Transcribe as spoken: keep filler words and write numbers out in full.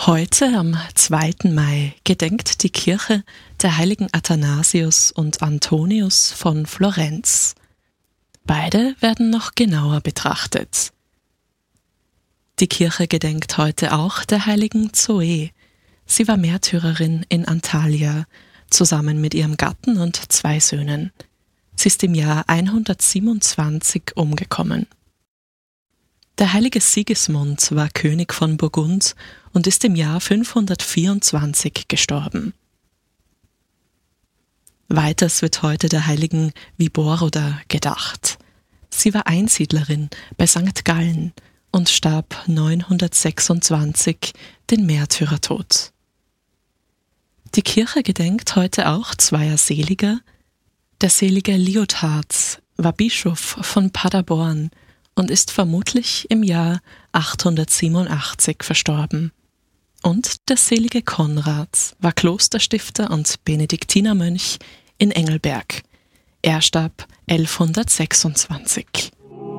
Heute, am zweiten Mai, gedenkt die Kirche der heiligen Athanasius und Antonius von Florenz. Beide werden noch genauer betrachtet. Die Kirche gedenkt heute auch der heiligen Zoe. Sie war Märtyrerin in Antalya, zusammen mit ihrem Gatten und zwei Söhnen. Sie ist im Jahr hundertsiebenundzwanzig umgekommen. Der heilige Sigismund war König von Burgund und ist im Jahr fünfhundertvierundzwanzig gestorben. Weiters wird heute der heiligen Viboroda gedacht. Sie war Einsiedlerin bei Sankt Gallen und starb neunhundertsechsundzwanzig den Märtyrertod. Die Kirche gedenkt heute auch zweier Seliger. Der selige Liotard war Bischof von Paderborn und ist vermutlich im Jahr achthundertsiebenundachtzig verstorben. Und der selige Konrad war Klosterstifter und Benediktinermönch in Engelberg. Er starb elfhundertsechsundzwanzig.